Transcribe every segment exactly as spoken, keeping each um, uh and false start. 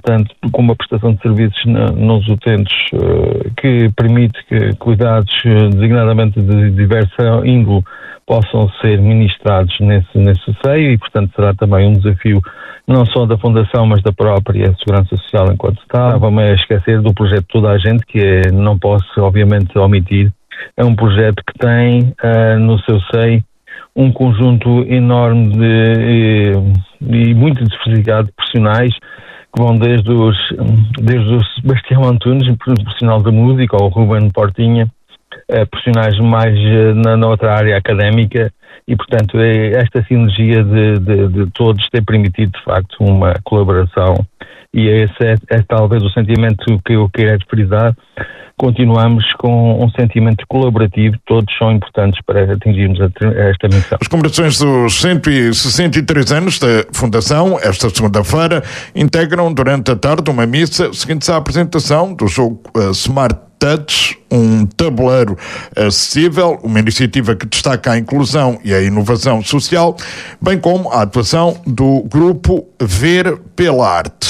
portanto, com uma prestação de serviços nos utentes que permite que cuidados, designadamente de diversa índole, possam ser ministrados nesse, nesse seio e, portanto, será também um desafio não só da Fundação, mas da própria Segurança Social enquanto está. Estava-me a esquecer do projeto Toda a Gente, que é, não posso, obviamente, omitir. É um projeto que tem uh, no seu seio um conjunto enorme de, e, e muito diversificado de profissionais que vão desde os, desde o Sebastião Antunes, profissional da música, ao Ruben Portinha, uh, profissionais mais uh, na, na outra área académica, e, portanto, é esta sinergia de, de, de todos tem permitido, de facto, uma colaboração, e esse é, é talvez o sentimento que eu quero frisar. Continuamos com um sentimento colaborativo, todos são importantes para atingirmos a, esta missão. As comemorações dos cento e sessenta e três anos da Fundação, esta segunda-feira, integram durante a tarde uma missa seguinte à apresentação do jogo uh, Smart Touch, um tabuleiro acessível, uma iniciativa que destaca a inclusão e a inovação social, bem como a atuação do grupo Ver pela Arte.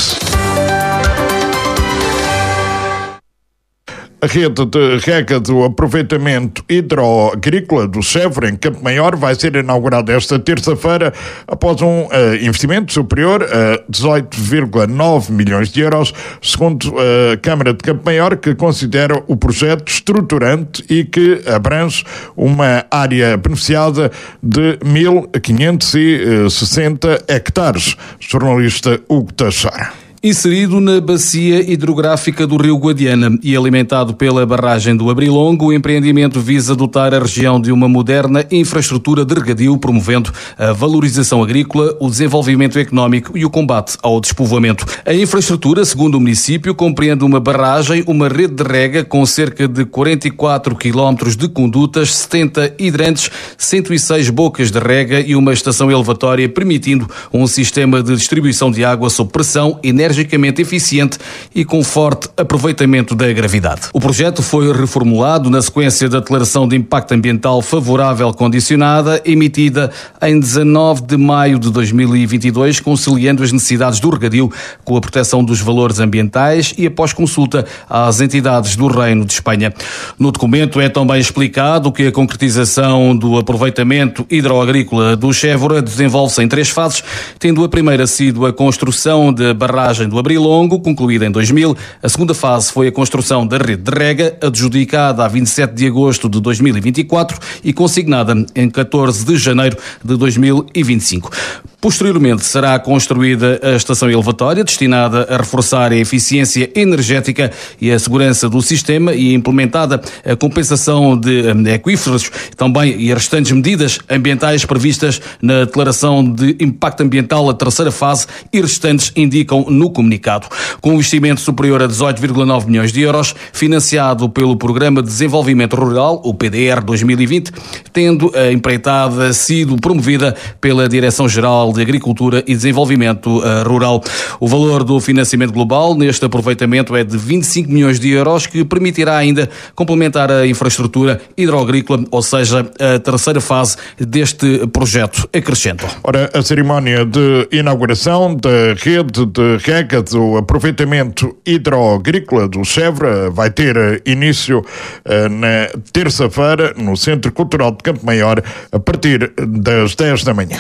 A rede de rega do aproveitamento hidroagrícola do Chevre, em Campo Maior, vai ser inaugurada esta terça-feira após um uh, investimento superior a dezoito vírgula nove milhões de euros, segundo a Câmara de Campo Maior, que considera o projeto estruturante e que abrange uma área beneficiada de mil quinhentos e sessenta hectares. Jornalista Hugo Teixeira. Inserido na bacia hidrográfica do Rio Guadiana e alimentado pela barragem do Abrilongo, o empreendimento visa dotar a região de uma moderna infraestrutura de regadio, promovendo a valorização agrícola, o desenvolvimento económico e o combate ao despovoamento. A infraestrutura, segundo o município, compreende uma barragem, uma rede de rega com cerca de quarenta e quatro quilómetros de condutas, setenta hidrantes, cento e seis bocas de rega e uma estação elevatória, permitindo um sistema de distribuição de água sob pressão energética energicamente eficiente e com forte aproveitamento da gravidade. O projeto foi reformulado na sequência da declaração de impacto ambiental favorável condicionada, emitida em dezanove de maio de dois mil e vinte e dois, conciliando as necessidades do regadio com a proteção dos valores ambientais e após consulta às entidades do Reino de Espanha. No documento é também explicado que a concretização do aproveitamento hidroagrícola do Chevre desenvolve-se em três fases, tendo a primeira sido a construção da barragem do Abrilongo, concluída em dois mil. A segunda fase foi a construção da rede de rega, adjudicada a vinte e sete de agosto de dois mil e vinte e quatro e consignada em catorze de janeiro de dois mil e vinte e cinco. Posteriormente será construída a estação elevatória, destinada a reforçar a eficiência energética e a segurança do sistema e implementada a compensação de aquíferos também e as restantes medidas ambientais previstas na declaração de impacto ambiental, a terceira fase, e restantes indicam no comunicado. Com um investimento superior a dezoito vírgula nove milhões de euros, financiado pelo Programa de Desenvolvimento Rural, o P D R dois mil e vinte, tendo a empreitada sido promovida pela Direção-Geral de Agricultura e Desenvolvimento Rural. O valor do financiamento global neste aproveitamento é de vinte e cinco milhões de euros, que permitirá ainda complementar a infraestrutura hidroagrícola, ou seja, a terceira fase deste projeto, acrescenta. Ora, a cerimónia de inauguração da rede de rega do aproveitamento hidroagrícola do Chevre vai ter início uh, na terça-feira no Centro Cultural de Campo Maior a partir das dez da manhã.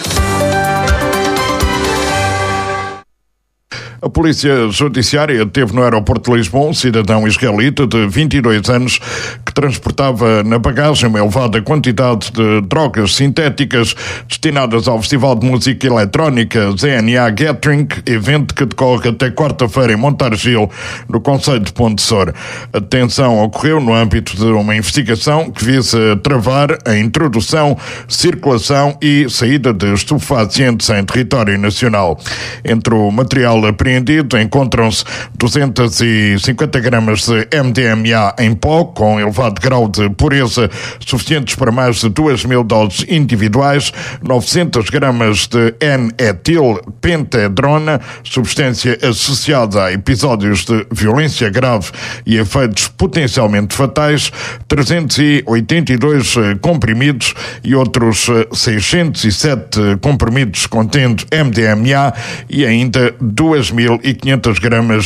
A Polícia Judiciária deteve no aeroporto de Lisboa um cidadão israelita de vinte e dois anos que transportava na bagagem uma elevada quantidade de drogas sintéticas destinadas ao Festival de Música Eletrónica Z N A Gathering, evento que decorre até quarta-feira em Montargil, no concelho de Pontessor. A detenção ocorreu no âmbito de uma investigação que visa travar a introdução, circulação e saída de estupefacientes em território nacional. Entre o material apreendido encontram-se duzentos e cinquenta gramas de M D M A em pó, com elevado grau de pureza, suficientes para mais de duas mil doses individuais, novecentas gramas de N-etil pentedrona, substância associada a episódios de violência grave e efeitos potencialmente fatais, trezentos e oitenta e dois comprimidos e outros seiscentos e sete comprimidos contendo M D M A e ainda duas mil e quinhentas gramas